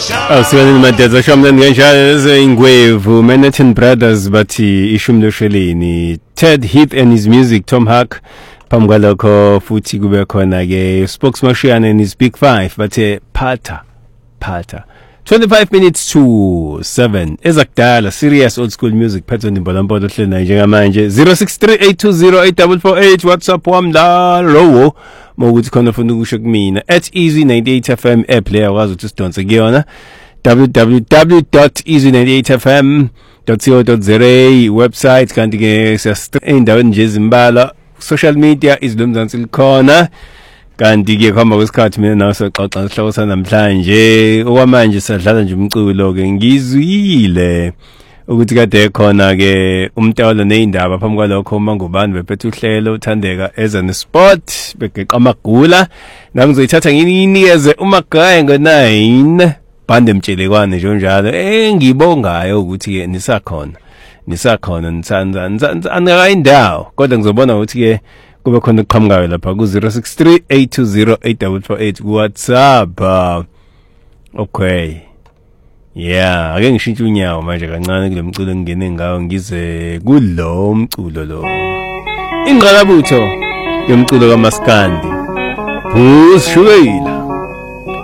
Awusiweni madeza shamlan kanjalo ingwevu Manhattan Brothers bathi ishumi losheleni Ted Heath and his music Tom Hack phamkwalokho futhi kube khona ke Spokesman and his Big Five bathe phatha 25 minutes to 7 ezakudala serious old school music phethe ndimbolampoto hlena njengamanje 0638208448 WhatsApp wamdalo mokuthi khona ufuna ukusho kumina @easy98fm app leyo wazi ukuthi sidonse kuyona www.easy98fm.co.za website kanti ke siyasithendaweni nje ezimbala social media izilomzansi likhona kanti ke khamba kwesikhathi mina nawe soxoxa sihloko sanamhlanje okwamanje sadlala nje umculo ke ngizwile ukuthi kade khona ke umtawalo neindaba phambi kwalokho mangubani bephethe uhlelo uthandeka eza nesport begeqa amagula nangizoyithatha nginikeze umagaya ngo9 bande mtshelekwane njalo ngibongayo ukuthi ke nisakhona nitsanza anaka indawo kodwa ngizobona ukuthi ke kube khona ukuqhamukayo lapha ku 0638208448 ku WhatsApp okay yeah ake ngishintshe unyawo manje kancane kule mculo ngene ngawo ngize kulo mculo lo ingqalabutho yomculo kaMaskandi uShwela